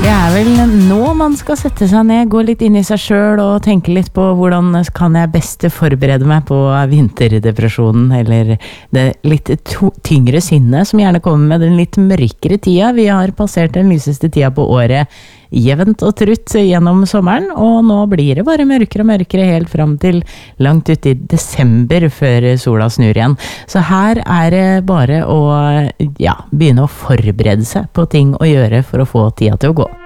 Det vel nå man skal sette seg ned, gå litt inn i seg selv og tenke litt på hvordan kan jeg best forberede meg på vinterdepresjonen, eller det litt tyngre sinnet som gjerne kommer med den litt mørkere tida. Vi har passert den lyseste tida på året jevnt og trutt gjennom sommeren, og nå blir det bare mørkere og mørkere helt fram til langt ut i desember før sola snur igjen. Så her det bare å begynne å forberede seg på ting å gjøre for å få tida til å gå.